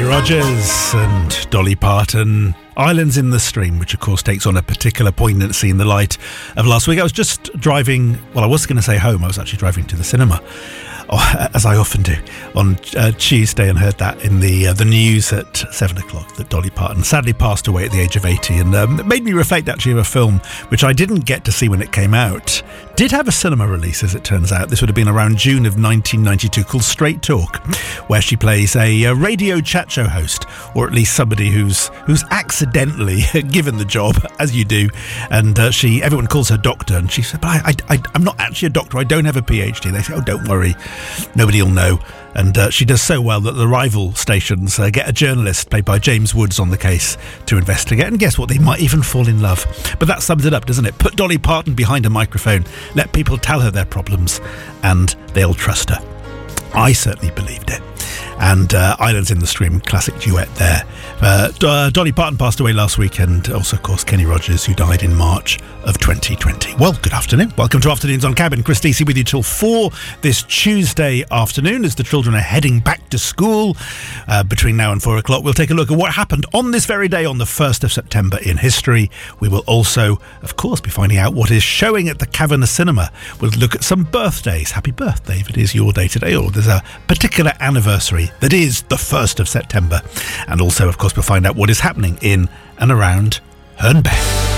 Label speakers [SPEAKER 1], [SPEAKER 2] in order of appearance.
[SPEAKER 1] Rogers and Dolly Parton, Islands in the Stream, which of course takes on a particular poignancy in the light of last week. I was just driving, well, I was going to say home, I was actually driving to the cinema, as I often do, on Tuesday, and heard that in the news at 7 o'clock that Dolly Parton sadly passed away at the age of 80, and it made me reflect actually of a film which I didn't get to see when it came out. Did have a cinema release, as it turns out. This would have been around June of 1992, called Straight Talk, where she plays a radio chat show host, or at least somebody who's accidentally given the job, as you do, and everyone calls her doctor, and she said, but I'm not actually a doctor, I don't have a PhD. They say, oh, don't worry, nobody will know. And she does so well that the rival stations get a journalist played by James Woods on the case to investigate. And guess what? They might even fall in love. But that sums it up, doesn't it? Put Dolly Parton behind a microphone. Let people tell her their problems and they'll trust her. I certainly believed it. And Islands in the Stream, classic duet there. Dolly Parton passed away last week, and also, of course, Kenny Rogers, who died in March of 2020. Well, good afternoon. Welcome to Afternoons on Cabin. Chris Stacey with you till 4 this Tuesday afternoon as the children are heading back to school. Between now and 4 o'clock, we'll take a look at what happened on this very day, on the 1st of September in history. We will also, of course, be finding out what is showing at the Kavanagh Cinema. We'll look at some birthdays. Happy birthday if it is your day today, or there's a particular anniversary that is the 1st of September. And also, of course, we'll find out what is happening in and around Herne Bay.